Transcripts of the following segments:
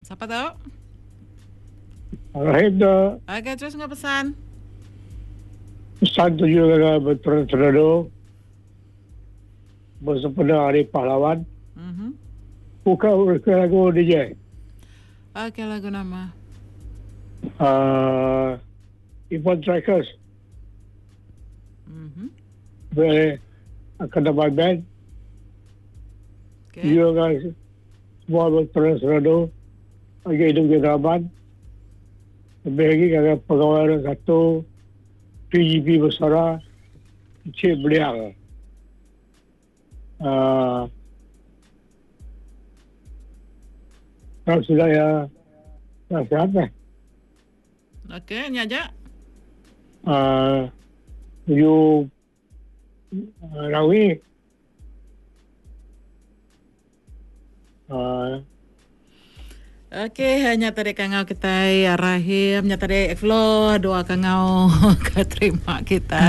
Siapa tahu? Rahim tu Oke, terus nggak pesan? pesan tujuh dengan berterus-terus bersempena Hari Pahlawan. Buka lagu DJ. Oke, lagu nama. Ivan Trackers. Boleh akan dapat band. Okay. Juga semua berterus-terus lagi hidup di Raban. Lebih lagi kakak pegawai satu PGP Besara Cik Beliang. Kalau sudah ya nasihat lah. Oke, ini aja. You Rawi Oke, hanya tadi kangau kita Rahim, nyata tadi Flo doa kangau keterima kita.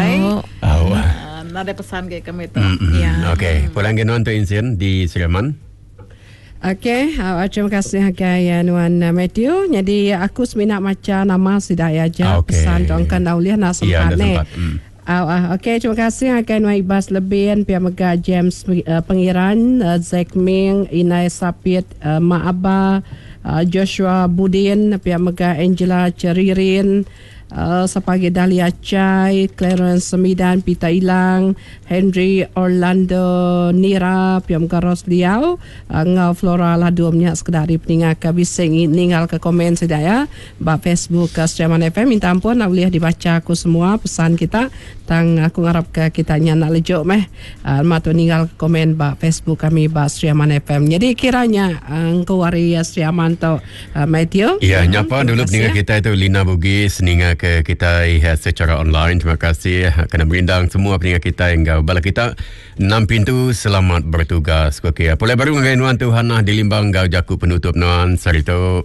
Nada pesan ke kami tu. Ya. Okey, pulang genon tu insin di Sleman. Okey, terima kasih agak Nuan Matthew. Jadi aku seminat macam nama sudah aja pesan tuangkan Aulia nak sempat ni. Okey, terima kasih agak Nuan Ibas Lebin, pihak Mega James Pengiran, Zack Ming, Inai Sapit, Mak Abah, Joshua Budin, pihak Mega Angela Ceririn, Sapagi Dahlia Chai, Clarence Semidan, Pita Ilang, Henry Orlando Nira, Piam Garos Liao, Ngau Flora Ladu Minyak Sekedari Peningat Kabising Ninggal ke komen sudah ya Bak Facebook Setiaman FM. Minta ampun nak boleh dibaca aku semua pesan kita. Tang aku ngarap ke kitanya nak lejuk meh matu ninggal ke komen bak Facebook kami Bak Setiaman FM. Jadi kiranya engkau wari Setiaman tu Matthew. Ya, nyapa dulu peningat kita itu Lina Bugis ninga ke kita secara online. Terima kasih kerana berindang semua peningat kita hingga bala kita 6 pintu selamat bertugas. Okey, pulai baru dengan Nuan Tuhanah di Limbang gau jaku penutup Nuan Sarito.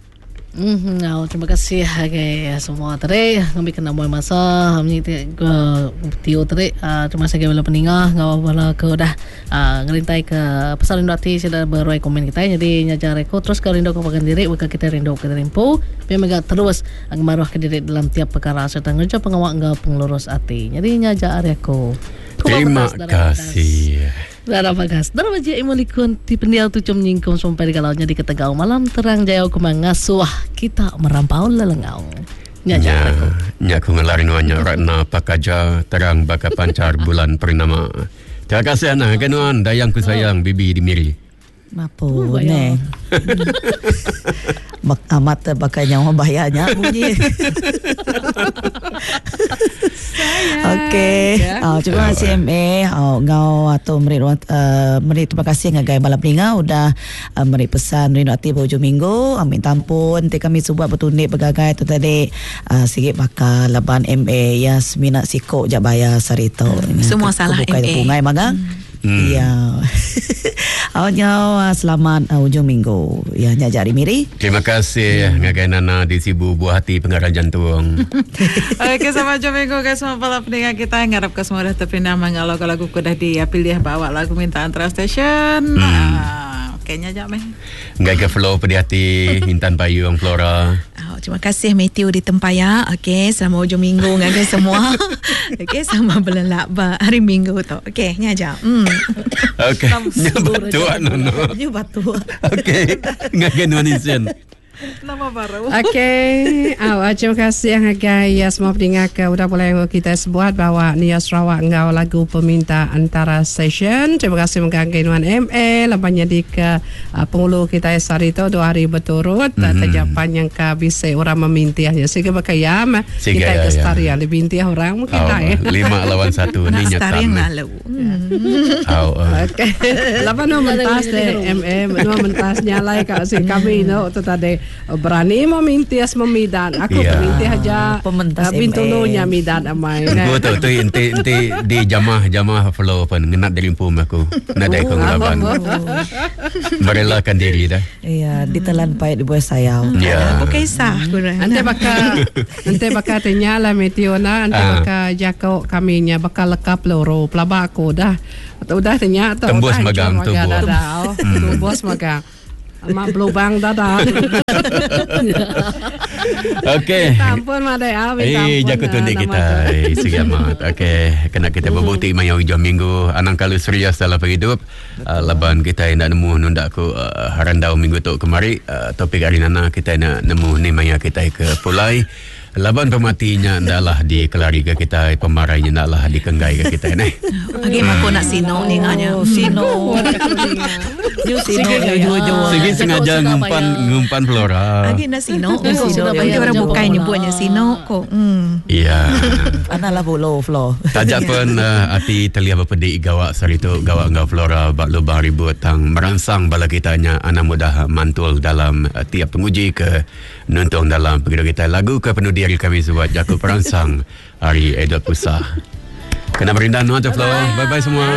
Terima kasih semua tadi kami kena buat masa kami tio tadi terima kasih kepada peningah ngau bala ke dah ngerintai ke pasal rindu hati sudah beroi komen kita jadi nyajar reko terus ke rindu kepakan diri bukan kita rindu ke rimpu tapi mega terus maruah ke diri dalam tiap perkara serta ngerja pengawak ngau penglurus hati jadi nyajar reko. Terima kasih. Darah bagas. Darah baja imulikun ti pendial tu com nyingkong sampai di kalaunya di ketegau malam terang jaya aku mengasuh kita merampau lelengau. Nya ku ngelarin wanya Ratna Pakaja terang baka pancar bulan purnama. Terima kasih anak kenuan dayangku sayang bibi di miri. Mapo ne. Amat pakai nyawa bahayanya bunyi. Okey. Terima kasih MA. Ngau atau meri terima kasih ngagai balap ninga udah meri pesan rindu hati hujung minggu. Amin tampun te kami subuh bertundik bergagai tu tadi sikit bakal laban MA Yasmina Siko Jabaya Sarito. Semua salah MA. Pungai maga. Ya. Awaknya selamat hujung minggu. Ya nyajari miri. Terima kasih ngagai Nana di Sibu buah hati pengarah jantung. Oke, sama hujung minggu guys semua para pendengar kita ngarap ke semua dah terpindah mengalau lagu kudah dipilih bawa lagu mintaan Trans Station. Kayaknya jap meh. Ngagai ke flow pedih hati Intan Payu Ang Flora. Terima kasih Matthew di Tempaya. Okey, selamat hujung minggu ngagai semua. Okey, sama belelak hari minggu tu. Okey, nyajak. Okey. Batu Nono. Batu. Okey. Ngagai Nuan Insen. Nama baru. Okey. Terima kasih ngagai semua pendengar udah boleh kita sebuat bawa Nia Sarawak ngau lagu peminta antara session. Terima kasih mengagai Nuan MA lampanya di ke pengulu kita Sarito 2 hari berturut terjapan yang ke bisa orang memintiahnya sehingga bakayam kita kestarian lebih intiah orang mungkin 5 lawan 1 ni nyata. Yang lalu. Okey. Lapan no mentas MA no mentas nyalai kat si kami no tu tadi berani memintias memidan aku peminti aja bintulunya midan amai aku tu inti di jamah flow pun ngenat dari limpu aku nak dai ko ngelaban merelakan diri dah ditelan payah di buah sayau aku kisah ante bakal tenyala metiona ante bakal jakau kaminya bakal lekap loro pelaba aku dah udah tenya tembus magang tu tembus magang. Mak belubang dadah. Okey. Tampun mak dah. Jaga tunik kita. Segi amat. Okey. Kena kita berbukti mayang hujung minggu. Anang kalau serius dalam hidup. Laban kita nak nemu nundak ku harandau minggu tu kemari. Topik hari nana kita nak nemu ni mayang kita ke pulai. Laban pematinya ndaklah dikelari ke kita, pemarainya ndaklah dikenggai ke kita ni. Agi mako nak sino ni nganya. Sino. Segi sengaja ngumpan Flora. Agi nak sino. Dia orang bukan nyebutnya sino kok. Iya. Analah bolo Flo. Tajak pun hati telia berpedik gawak sari tu gawak ngau Flora bak lubang ribut tang merangsang bala kitanya anak mudah mantul dalam tiap penguji ke nonton dalam pergido kita lagu ke penuh diri kami buat Jakub perangsang hari Aidil Pusah. Kena berindah nuan tu Flo. Bye bye semua.